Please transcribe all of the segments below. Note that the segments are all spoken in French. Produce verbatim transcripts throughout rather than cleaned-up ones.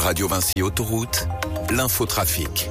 Radio Vinci Autoroute, l'infotrafic.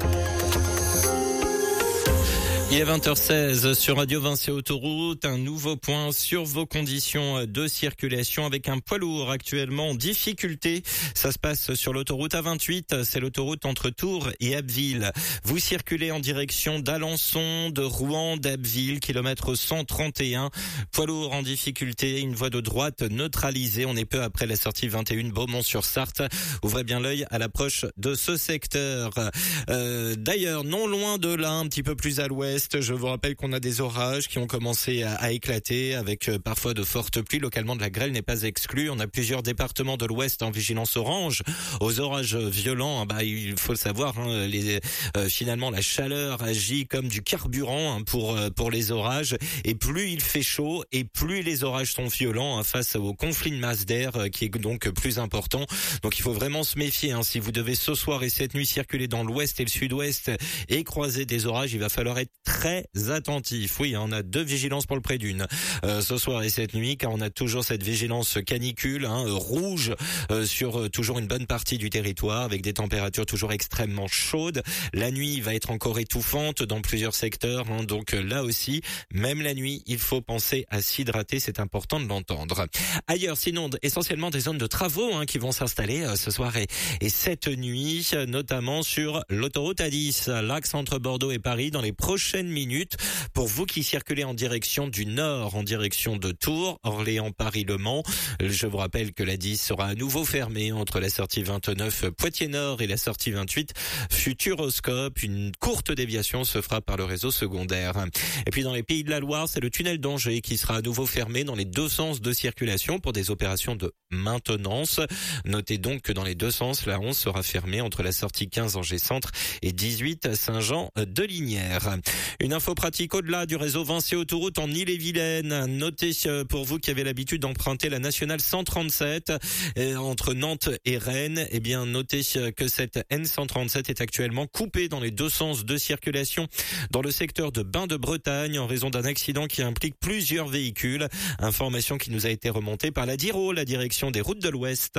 Il est vingt heures seize sur Radio Vinci Autoroute, un nouveau point sur vos conditions de circulation avec un poids lourd actuellement en difficulté. Ça se passe sur l'autoroute A vingt-huit, c'est l'autoroute entre Tours et Abbeville. Vous circulez en direction d'Alençon, de Rouen, d'Abbeville, kilomètre cent trente et un. Poids lourd en difficulté, une voie de droite neutralisée. On est peu après la sortie vingt et un Beaumont-sur-Sarthe. Ouvrez bien l'œil à l'approche de ce secteur. Euh, d'ailleurs, non loin de là, un petit peu plus à l'ouest, je vous rappelle qu'on a des orages qui ont commencé à, à éclater avec euh, parfois de fortes pluies. Localement, de la grêle n'est pas exclue. On a plusieurs départements de l'ouest en vigilance orange. Aux orages violents, bah, il faut le savoir, hein, les, euh, finalement la chaleur agit comme du carburant hein, pour euh, pour les orages. Et plus il fait chaud et plus les orages sont violents hein, face au conflit de masse d'air euh, qui est donc plus important. Donc il faut vraiment se méfier. Hein, si vous devez ce soir et cette nuit circuler dans l'ouest et le sud-ouest et croiser des orages, il va falloir être très attentif. Oui, on a deux vigilances pour le Pré-Dune euh, ce soir et cette nuit, car on a toujours cette vigilance canicule hein, rouge euh, sur euh, toujours une bonne partie du territoire, avec des températures toujours extrêmement chaudes. La nuit va être encore étouffante dans plusieurs secteurs, hein, donc euh, là aussi, même la nuit, il faut penser à s'hydrater, c'est important de l'entendre. Ailleurs, sinon, essentiellement des zones de travaux hein, qui vont s'installer euh, ce soir et, et cette nuit, notamment sur l'autoroute A dix, l'axe entre Bordeaux et Paris, dans les prochaines minutes. Pour vous qui circulez en direction du nord, en direction de Tours, Orléans, Paris, Le Mans, je vous rappelle que la dix sera à nouveau fermée entre la sortie vingt-neuf Poitiers-Nord et la sortie vingt-huit Futuroscope. Une courte déviation se fera par le réseau secondaire. Et puis dans les Pays de la Loire, c'est le tunnel d'Angers qui sera à nouveau fermé dans les deux sens de circulation pour des opérations de maintenance. Notez donc que dans les deux sens, la onze sera fermée entre la sortie quinze Angers Centre et dix-huit Saint-Jean-de-Linière. Une info pratique au-delà du réseau Vinci Autoroute en Ille-et-Vilaine. Notez pour vous qui avez l'habitude d'emprunter la nationale cent trente-sept entre Nantes et Rennes, eh bien notez que cette N cent trente-sept est actuellement coupée dans les deux sens de circulation dans le secteur de Bain-de-Bretagne en raison d'un accident qui implique plusieurs véhicules. Information qui nous a été remontée par la DIRO, la direction des routes de l'Ouest.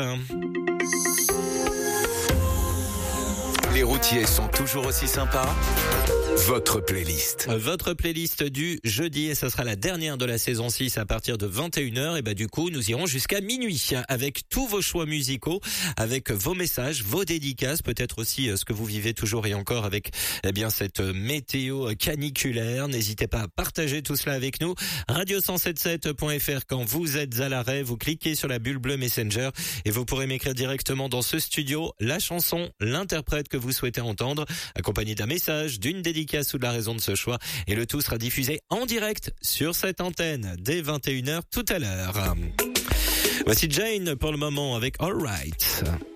Les routiers sont toujours aussi sympas. Votre playlist. Votre playlist du jeudi, et ce sera la dernière de la saison six à partir de vingt et une heures. Et bah du coup, nous irons jusqu'à minuit avec tous vos choix musicaux, avec vos messages, vos dédicaces, peut-être aussi ce que vous vivez toujours et encore avec eh bien cette météo caniculaire. N'hésitez pas à partager tout cela avec nous. radio cent soixante-dix-sept point f r quand vous êtes à l'arrêt, vous cliquez sur la bulle bleue Messenger et vous pourrez m'écrire directement dans ce studio la chanson, l'interprète que vous souhaitez entendre, accompagné d'un message, d'une dédicace ou de la raison de ce choix, et le tout sera diffusé en direct sur cette antenne dès vingt et une heures tout à l'heure. Voici Jane pour le moment avec All Right.